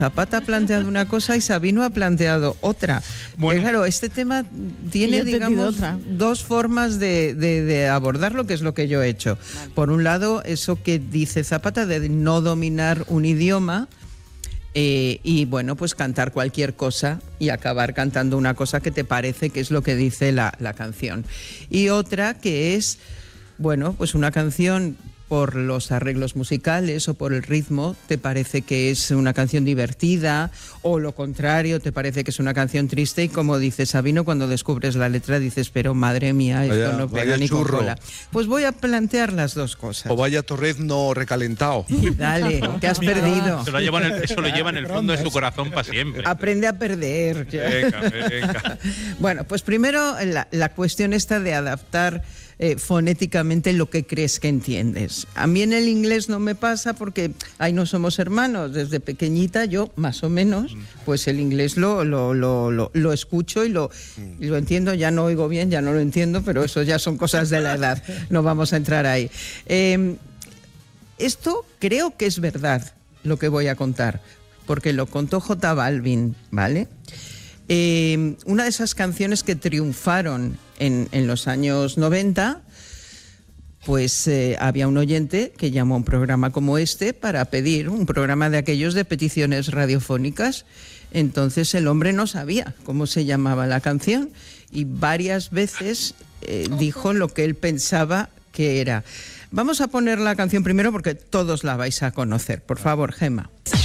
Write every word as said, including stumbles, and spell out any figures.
Zapata ha planteado una cosa y Sabino ha planteado otra. Bueno, claro, este tema tiene, digamos, dos formas de, de, de abordarlo, que es lo que yo he hecho. Vale. Por un lado, eso que dice Zapata de no dominar un idioma eh, y, bueno, pues cantar cualquier cosa y acabar cantando una cosa que te parece que es lo que dice la, la canción. Y otra que es, bueno, pues una canción por los arreglos musicales o por el ritmo, te parece que es una canción divertida, o lo contrario, te parece que es una canción triste, y como dice Sabino, cuando descubres la letra dices, pero madre mía, esto vaya, no pega ni con cola. Pues voy a plantear las dos cosas. O vaya torrezno recalentado. Dale, te has perdido. Eso lo lleva en el, eso lo lleva en el fondo de su corazón para siempre. Aprende a perder. Venga, venga. Bueno, pues primero la, la cuestión esta de adaptar Eh, fonéticamente lo que crees que entiendes. A mí en el inglés no me pasa porque ahí no somos hermanos. Desde pequeñita yo, más o menos, pues el inglés lo, lo, lo, lo, lo escucho y lo, y lo entiendo. Ya no oigo bien, ya no lo entiendo, pero eso ya son cosas de la edad. No vamos a entrar ahí. Eh, esto creo que es verdad, lo que voy a contar, porque lo contó J Balvin, ¿vale? Eh, una de esas canciones que triunfaron en, en los años noventa, pues eh, había un oyente que llamó a un programa como este para pedir un programa de aquellos de peticiones radiofónicas. Entonces el hombre no sabía cómo se llamaba la canción y varias veces eh, dijo lo que él pensaba que era. Vamos a poner la canción primero porque todos la vais a conocer. Por favor, Gemma.